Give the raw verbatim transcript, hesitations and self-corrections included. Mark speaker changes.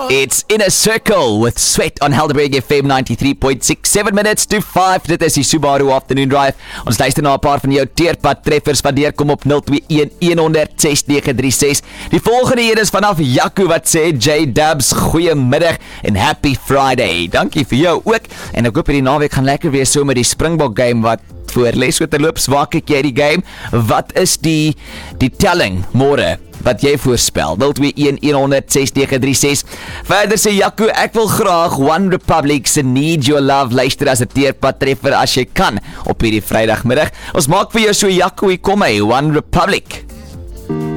Speaker 1: It's In a Circle with Sweat on Helderberg F M ninety-three point six, seven minutes to five. Dit is die Subaru Afternoon Drive. Ons luister na 'n paar van jou teerpad treffers wat deurkom op nul twee een een honderd ses nege drie ses. Die volgende een is vanaf Jaco wat sê J Dubs, goeiemiddag en happy Friday. Dankie vir jou ook. En ek hoop hierdie naweek gaan lekker wees so met die Springbok game wat voor les wat terloops. Waar kyk jy die game? Wat is die die telling môre? Wat jy voorspel, nul twee een een honderd ses nege drie ses. Verder sê Jaco, ek wil graag One Republic se Need Your Love luister as 'n teerpad treffer as jy kan op hierdie Vrydagmiddag. Ons maak vir jou so Jaco, hier kom hy, One Republic.